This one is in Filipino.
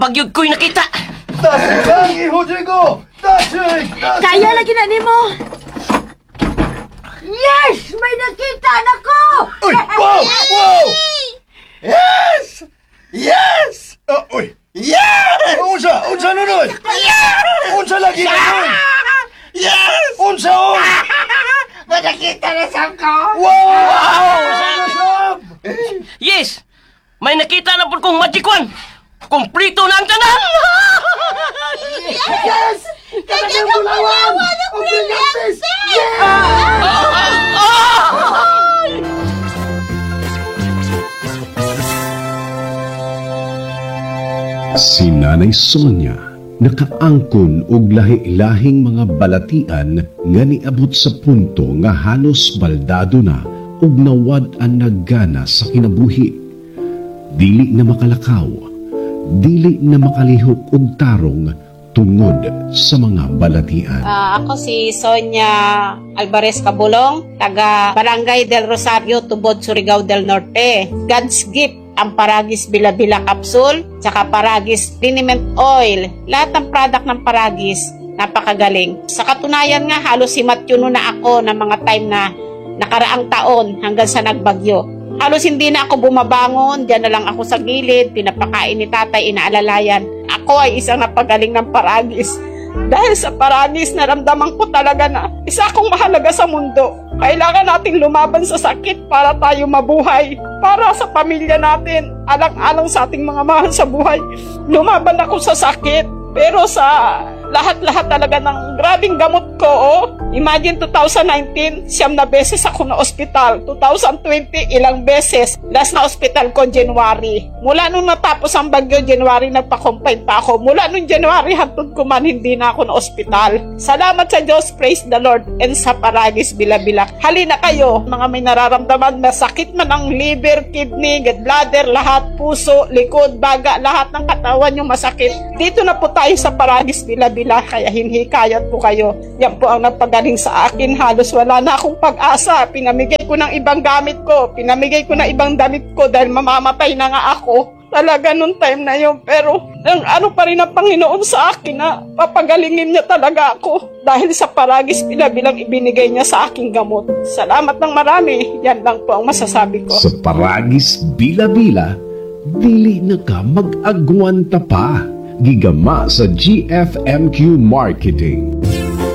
pagyud ko'y nakita. Tasig lang, Iho Diego! Tasig! Kaya lagi na nimo. Yes! May nakita na ko! Uy! Wow! Wow! Yes! Yes! Uy! Yes! Unsa nunoy? Yes! Unsa lagi nunoy? Yes! Unsa on? May nakita na sa ko! Wow! Wow! Yes! May nakita na po kong magic wand. Kumplito na ang tanan! Yes! Kaya mo lawan! Ang brillantes! Yes! Si Nanay Sonia nakaangkon og lahi-lahing mga balatian nga niabot sa punto nga halos baldado na ug nawad-an naggana sa kinabuhi. Dili na makalakaw, dili na makalihok og tarong tungod sa mga balatian. Ako si Sonia Alvarez Cabulong, taga Barangay del Rosario, Tubod, Surigao del Norte. God's gift ang Paragis Bila-Bila Capsule, tsaka Paragis Liniment Oil. Lahat ng product ng Paragis, napakagaling. Sa katunayan nga, halos himatyo na ako ng mga time na nakaraang taon hanggang sa nagbagyo. Halos hindi na ako bumabangon, diyan na lang ako sa gilid, pinapakain ni tatay, inaalalayan. Ako ay isang napagaling ng Paragis. Dahil sa Paragis, naramdaman ko talaga na isa akong mahalaga sa mundo. Kailangan nating lumaban sa sakit para tayo mabuhay. Para sa pamilya natin, alang-alang sa ating mga mahal sa buhay. Lumaban ako sa sakit, pero sa lahat-lahat talaga ng grabing gamot ko, Imagine 2019, 9 na beses ako na ospital. 2020, ilang beses. Last na ospital ko, January. Mula nung natapos ang bagyo, January, nagpa-confine pa ako. Mula nung January, hantod ko man, hindi na ako na ospital. Salamat sa Diyos, praise the Lord, and sa Paragis Bila-Bila. Halina kayo, mga may nararamdaman na sakit man ang liver, kidney, gallbladder, lahat, puso, likod, baga, lahat ng katawan yung masakit. Dito na po tayo sa Paragis Bila-Bila, kaya hinhikayat po kayo. Yan po ang napagaling sa akin. Halos wala na akong pag-asa. Pinamigay ko ng ibang gamit ko. Pinamigay ko ng ibang damit ko dahil mamamatay na nga ako. Talaga nung time na yun. Pero ano pa rin ang Panginoon sa akin na papagalingin niya talaga ako. Dahil sa Paragis Bila-Bilang ibinigay niya sa aking gamot. Salamat ng marami. Yan lang po ang masasabi ko. Sa Paragis Bila-Bila, dili na ka mag-agwanta pa. Gigama sa GFMQ Marketing.